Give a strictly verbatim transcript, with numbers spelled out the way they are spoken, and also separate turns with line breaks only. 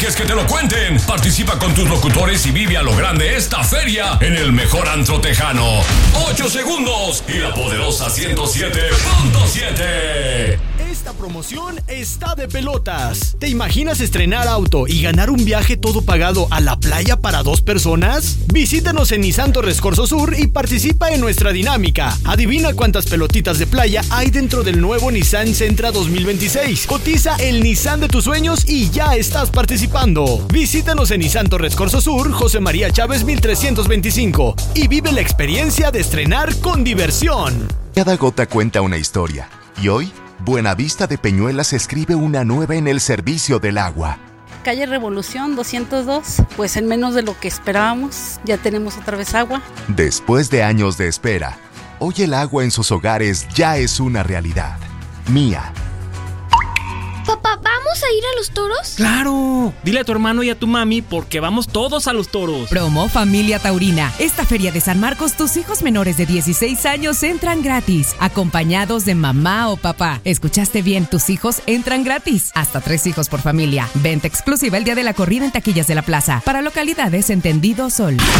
dejes que te lo cuenten. Participa con tus locutores y vive a lo grande esta feria en el mejor antro tejano. Ocho segundos y la poderosa ciento siete punto siete.
Esta promoción está de pelotas. ¿Te imaginas estrenar auto y ganar un viaje todo pagado a la playa para dos personas? Visítanos en Nissan Torres Corso Sur y participa en nuestra dinámica. Adivina cuántas pelotitas de playa hay dentro del nuevo Nissan Sentra dos mil veintiséis. Cotiza el Nissan de tus sueños y ya estás participando. Visítanos en Nissan Torres Corso Sur, José María Chávez mil trescientos veinticinco y vive la experiencia de estrenar con diversión.
Cada gota cuenta una historia y hoy Buenavista de Peñuelas escribe una nueva en el servicio del agua.
Calle Revolución doscientos dos, pues en menos de lo que esperábamos, ya tenemos otra vez agua.
Después de años de espera, hoy el agua en sus hogares ya es una realidad. Mía.
Papá, ¿vamos a ir a los toros?
¡Claro! Dile a tu hermano y a tu mami porque vamos todos a los toros.
Promo Familia Taurina. Esta feria de San Marcos, tus hijos menores de dieciséis años entran gratis, acompañados de mamá o papá. ¿Escuchaste bien? Tus hijos entran gratis. Hasta tres hijos por familia. Venta exclusiva el día de la corrida en taquillas de la plaza. Para localidades Entendido Sol.